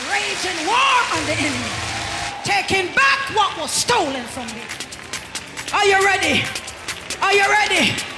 Raging war on the enemy. Taking back what was stolen from me. Are you ready? Are you ready?